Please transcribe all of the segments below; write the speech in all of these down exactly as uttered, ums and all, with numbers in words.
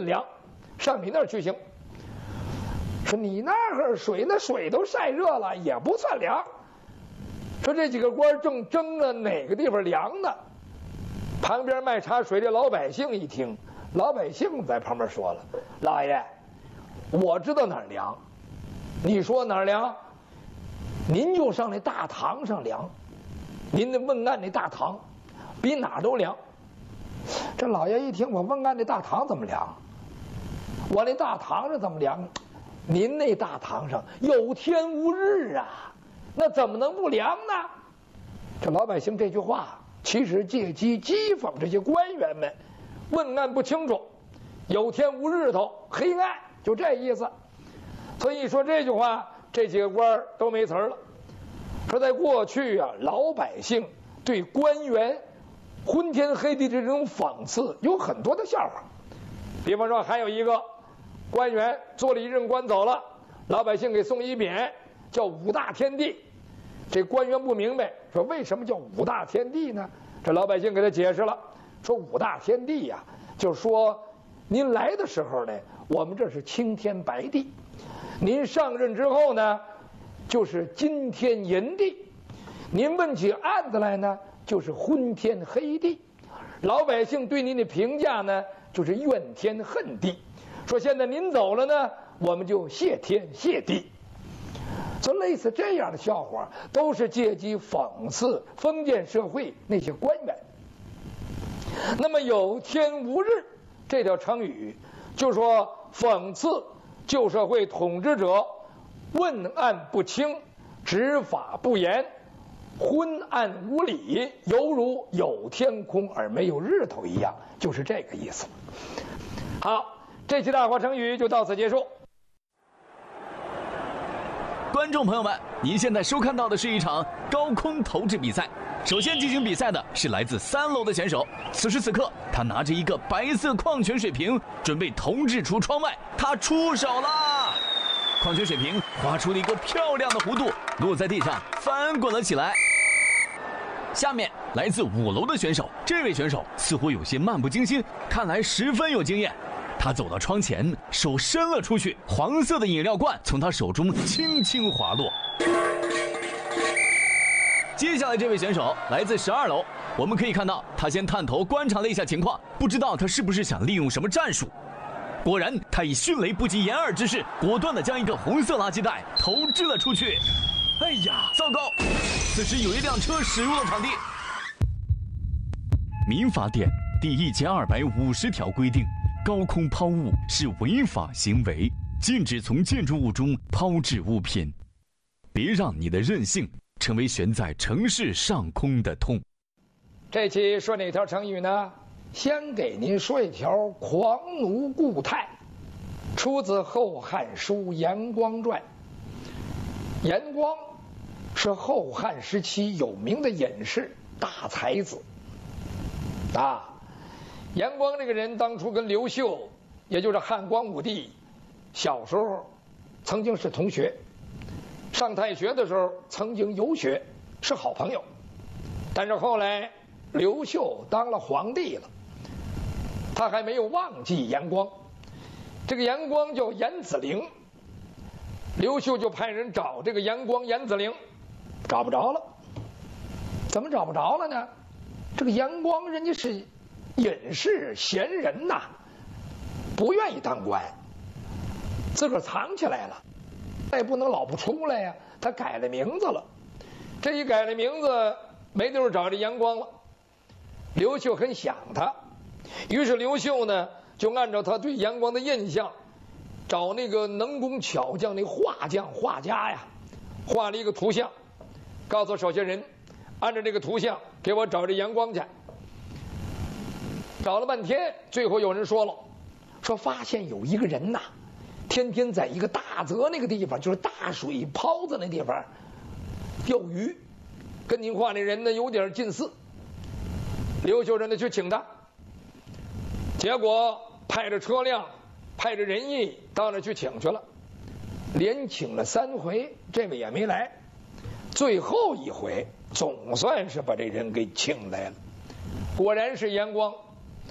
运粮，上你那儿去行。说你那儿水，那水都晒热了，也不算凉。说这几个官正争着哪个地方凉呢？旁边卖茶水的老百姓一听，老百姓在旁边说了：“老爷，我知道哪儿凉，你说哪儿凉？您就上那大堂上凉，您的问案那大堂比哪儿都凉。”这老爷一听，我问案那大堂怎么凉？我那大堂上怎么凉？您那大堂上有天无日啊，那怎么能不凉呢？这老百姓这句话其实借机讥讽这些官员们问案不清楚，有天无日头，黑暗，就这意思。所以一说这句话，这几个官都没词儿了。说在过去啊，老百姓对官员昏天黑地这种讽刺有很多的笑话。比方说，还有一个官员做了一任官走了，老百姓给送一匾，叫五大天地。这官员不明白，说为什么叫五大天地呢？这老百姓给他解释了，说五大天地呀、啊，就是说您来的时候呢，我们这是青天白地；您上任之后呢，就是金天银地；您问起案子来呢，就是昏天黑地。老百姓对您的评价呢，就是怨天恨地。说现在您走了呢，我们就谢天谢地。所以类似这样的笑话，都是借机讽刺封建社会那些官员。那么有天无日这条成语，就说讽刺旧社会统治者问案不清、执法不严、昏暗无理，犹如有天空而没有日头一样，就是这个意思。好，这期大话成语就到此结束。 观众朋友们，您现在收看到的是一场高空投掷比赛。首先进行比赛的是来自三楼的选手，此时此刻他拿着一个白色矿泉水瓶，准备投掷出窗外。他出手啦！矿泉水瓶划出了一个漂亮的弧度，落在地上翻滚了起来。下面来自五楼的选手，这位选手似乎有些漫不经心，看来十分有经验。他走到窗前，手伸了出去，黄色的饮料罐从他手中轻轻滑落。接下来这位选手来自十二楼，我们可以看到他先探头观察了一下情况，不知道他是不是想利用什么战术。果然，他以迅雷不及掩耳之势，果断地将一个红色垃圾袋投掷了出去。哎呀，糟糕！此时有一辆车驶入了场地。民法典第一千二百五十条规定，高空抛物是违法行为，禁止从建筑物中抛掷物品。别让你的任性成为悬在城市上空的痛。 这期说哪条成语呢？先给您说一条狂奴固态，出自《后汉书·严光传》。严光是后汉时期有名的隐士、大才子啊。严光这个人当初跟刘秀，也就是汉光武帝，小时候曾经是同学，上太学的时候曾经游学，是好朋友。但是后来刘秀当了皇帝了，他还没有忘记严光。这个严光叫严子陵，刘秀就派人找这个严光严子陵，找不着了。怎么找不着了呢？这个严光人家是隐士闲人呐，不愿意当官，自个儿藏起来了，他也不能老不出来呀，他改了名字了。这一改了名字，没地方找这严光了。刘秀很想他，于是刘秀呢就按照他对严光的印象，找那个能工巧匠那画匠画家呀，画了一个图像，告诉手下人，按照这个图像给我找这严光去。找了半天，最后有人说了，说发现有一个人呐，天天在一个大泽那个地方，就是大水泡子那地方钓鱼，跟您画那人呢有点近似。刘秀让他去请他，结果派着车辆，派着人役到那去请去了，连请了三回，这位也没来。最后一回总算是把这人给请来了，果然是严光。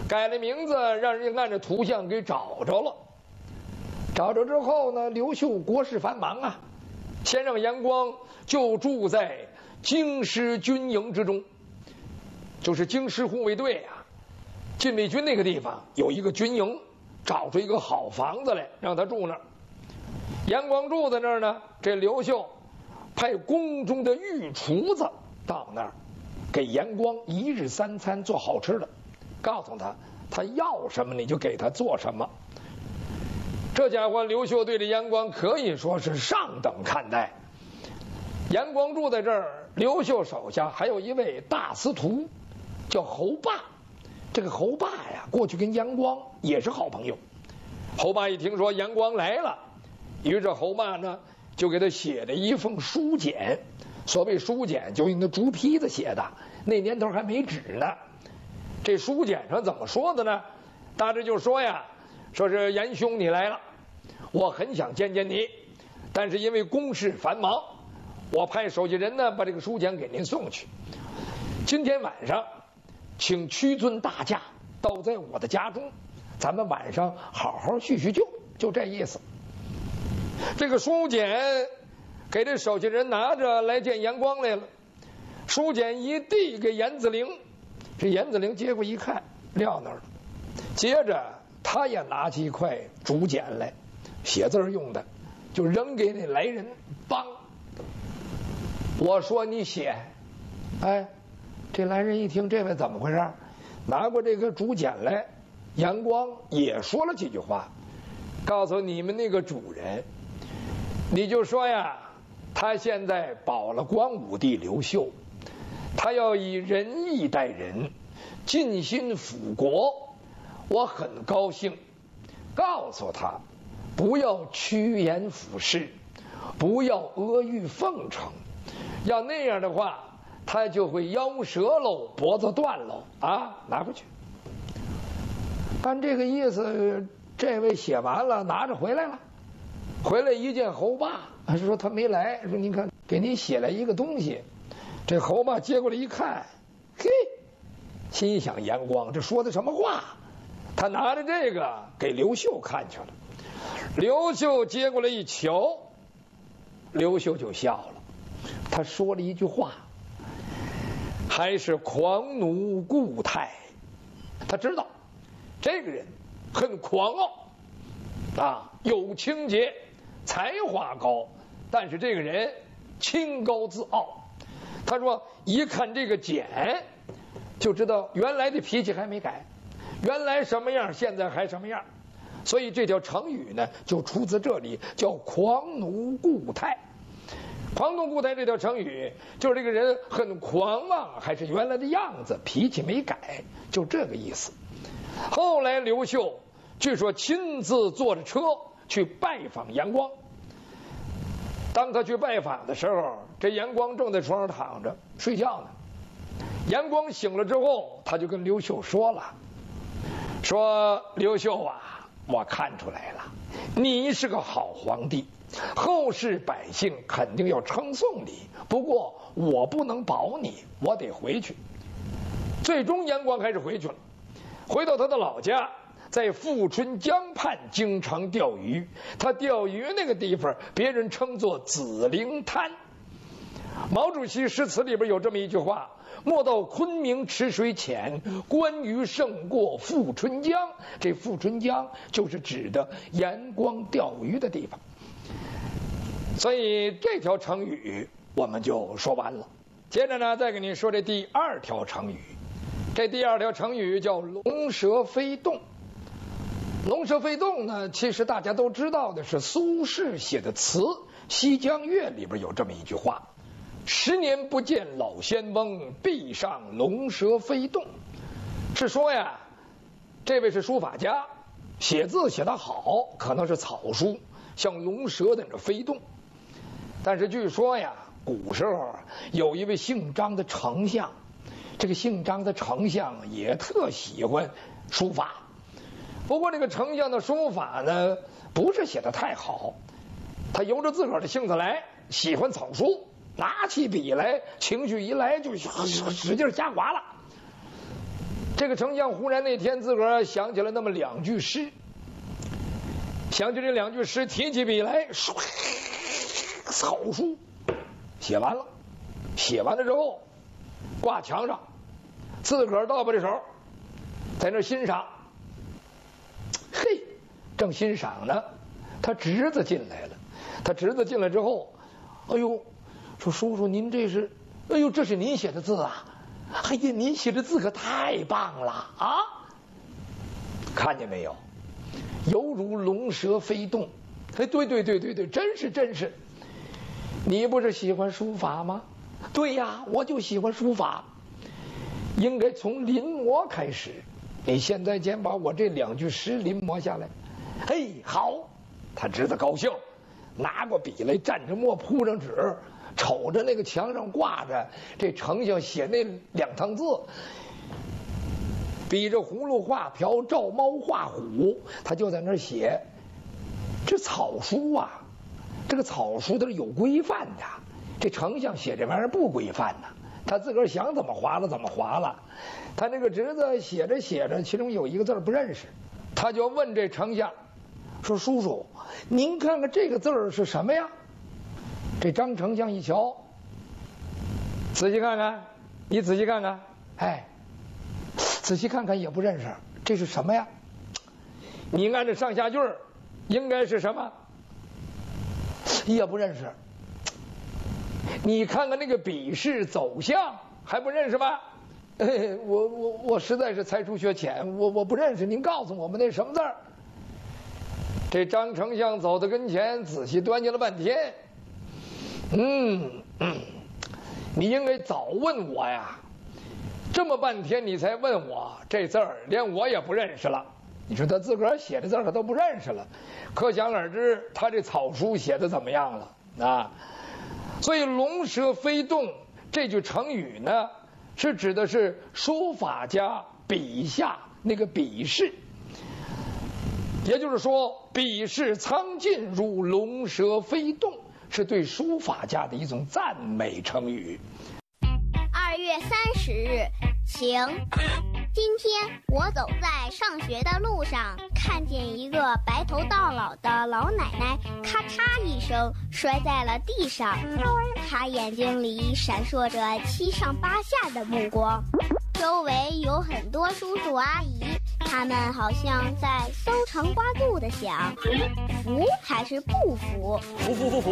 改了名字，让人家按着图像给找着了。找着之后呢，刘秀国事繁忙啊，先让杨光就住在京师军营之中，就是京师护卫队啊，禁卫军那个地方有一个军营，找出一个好房子来让他住那儿。杨光住在那儿呢，这刘秀派宫中的御厨子到那儿，给杨光一日三餐做好吃的，告诉他他要什么你就给他做什么。这家伙刘秀对这杨光可以说是上等看待。杨光住在这儿，刘秀手下还有一位大司徒叫侯霸。这个侯霸呀，过去跟杨光也是好朋友。侯霸一听说杨光来了，于是侯霸呢就给他写了一封书简。所谓书简，就用那竹坯子写的，那年头还没纸呢。这书简上怎么说的呢？大致就说呀，说是严兄你来了，我很想见见你，但是因为公事繁忙，我派手下人呢把这个书简给您送去。今天晚上请屈尊大驾到在我的家中，咱们晚上好好叙叙旧，就这意思。这个书简给这手下人拿着来见杨光来了，书简一递给严子陵，这严子陵接过一看，撂那儿了。接着他也拿起一块竹简来，写字用的，就扔给那来人，梆！我说你写，哎，这来人一听这位怎么回事，拿过这个竹简来，杨光也说了几句话，告诉你们那个主人，你就说呀，他现在保了光武帝刘秀，他要以仁义待人，尽心辅国，我很高兴。告诉他不要趋炎附势，不要阿谀奉承，要那样的话他就会腰折喽，脖子断喽啊！拿回去。按这个意思，这位写完了，拿着回来了。回来一见侯霸，还是说他没来，说您看给您写了一个东西。这侯霸接过来一看，嘿，心想杨光这说的什么话？他拿着这个给刘秀看去了。刘秀接过来一瞧，刘秀就笑了。他说了一句话，还是狂奴固态。他知道这个人很狂傲啊，有清节，才华高，但是这个人清高自傲。他说一看这个简就知道原来的脾气还没改，原来什么样现在还什么样，所以这条成语呢就出自这里，叫狂奴固态。狂奴固态这条成语就是这个人很狂妄，还是原来的样子，脾气没改，就这个意思。后来刘秀据说亲自坐着车去拜访杨光。当他去拜访的时候，这杨光正在床上躺着睡觉呢。杨光醒了之后，他就跟刘秀说了，说刘秀啊，我看出来了，你是个好皇帝，后世百姓肯定要称颂你，不过我不能保你，我得回去。最终杨光还是回去了，回到他的老家，在富春江畔经常钓鱼。他钓鱼那个地方别人称作紫菱滩。毛主席诗词里边有这么一句话，莫道昆明池水浅，观鱼胜过富春江。这富春江就是指的杨光钓鱼的地方。所以这条成语我们就说完了。接着呢，再给您说这第二条成语。这第二条成语叫龙蛇飞动。龙蛇飞动呢，其实大家都知道的是苏轼写的词《西江月》里边有这么一句话，十年不见老仙翁，壁上龙蛇飞动。是说呀，这位是书法家，写字写得好，可能是草书，像龙蛇在那飞动。但是据说呀，古时候有一位姓张的丞相，这个姓张的丞相也特喜欢书法。不过这个丞相的书法呢，不是写得太好，他由着自个儿的性子来，喜欢草书，拿起笔来，情绪一来就使劲瞎划了。 这个丞相忽然那天自个儿想起了那么两句诗，想起这两句诗，提起笔来，草书写完了，写完了之后挂墙上，自个儿倒把这手在那欣赏。嘿，正欣赏呢，他侄子进来了。他侄子进来之后，哎呦，说叔叔您这是，哎呦这是您写的字啊！哎呀，您写的字可太棒了啊！看见没有？犹如龙蛇飞动。哎，对对对对对，真是真是。你不是喜欢书法吗？对呀，我就喜欢书法。应该从临摹开始。你现在先把我这两句诗临摹下来。嘿，好！他侄子高兴，拿过笔来，蘸着墨，铺上纸，瞅着那个墙上挂着这丞相写那两行字，比着葫芦画瓢，照猫画虎，他就在那儿写。这草书啊，这个草书它是有规范的，这丞相写这玩意儿不规范呢，他自个儿想怎么划了怎么划了。他那个侄子写着写着，其中有一个字不认识，他就问这丞相说：“叔叔，您看看这个字儿是什么呀？”这张丞相一瞧，仔细看看，你仔细看看，哎，仔细看看也不认识，这是什么呀？你按着上下句儿，应该是什么？也不认识。你看看那个笔势走向，还不认识吗？哎，我我我实在是才疏学浅，我我不认识，您告诉我们那什么字儿？这张丞相走到跟前，仔细端详了半天。嗯嗯，你应该早问我呀，这么半天你才问我这字儿，连我也不认识了。你说他自个儿写的字儿他都不认识了，可想而知他这草书写的怎么样了啊？所以龙蛇飞动这句成语呢，是指的是书法家笔下那个笔势，也就是说笔势苍劲如龙蛇飞动，是对书法家的一种赞美成语。 二月三十日，晴。今天我走在上学的路上，看见一个白头到老的老奶奶咔嚓一声摔在了地上，她眼睛里闪烁着七上八下的目光，周围有很多叔叔阿姨，他们好像在搜肠刮肚的想，服还是不服？ 不服不服，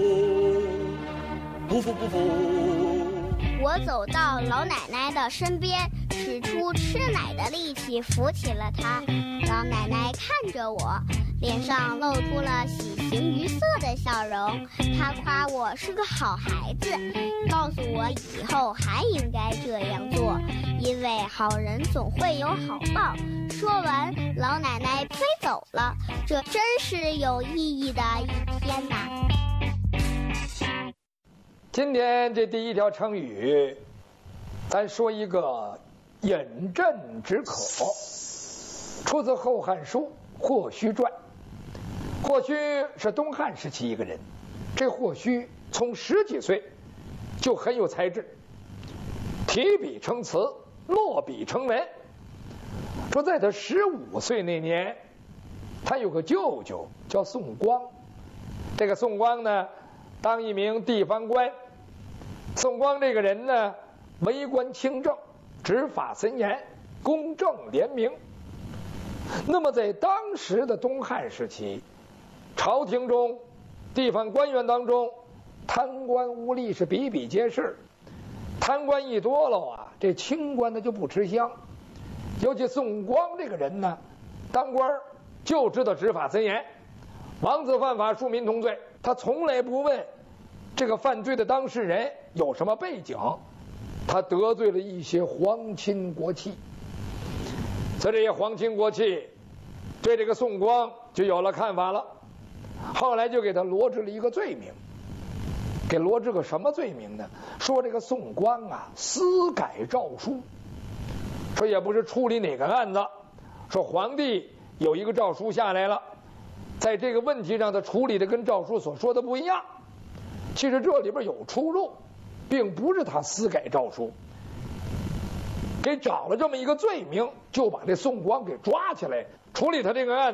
不服不服。 我走到老奶奶的身边，使出吃奶的力气扶起了她。老奶奶看着我，脸上露出了喜形于色的笑容。她夸我是个好孩子，告诉我以后还应该这样做，因为好人总会有好报。说完，老奶奶飞走了。这真是有意义的一天呐！ 今天这第一条成语，咱说一个饮鸩止渴，出自《后汉书·霍胥传》。霍胥是东汉时期一个人，这霍胥从十几岁就很有才智，提笔成词，落笔成文。说在他十五岁那年，他有个舅舅叫宋光，这个宋光呢，当一名地方官。宋光这个人呢，为官清正，执法森严，公正廉明。那么在当时的东汉时期，朝廷中地方官员当中，贪官污吏是比比皆是，贪官一多了啊，这清官他就不吃香。尤其宋光这个人呢，当官就知道执法森严，王子犯法庶民同罪，他从来不问这个犯罪的当事人有什么背景，他得罪了一些皇亲国戚，所以这些皇亲国戚对这个宋光就有了看法了，后来就给他罗织了一个罪名。给罗织个什么罪名呢？说这个宋光啊私改诏书，说也不是处理哪个案子，说皇帝有一个诏书下来了，在这个问题上他处理的跟诏书所说的不一样，其实这里边有出入，并不是他私改诏书。 给找了这么一个罪名，就把这宋光给抓起来，处理他这个案子。